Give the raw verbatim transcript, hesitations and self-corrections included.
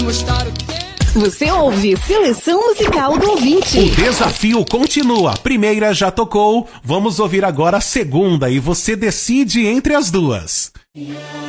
Você ouve Seleção Musical do Ouvinte. O desafio continua. A primeira já tocou, vamos ouvir agora a segunda e você decide entre as duas.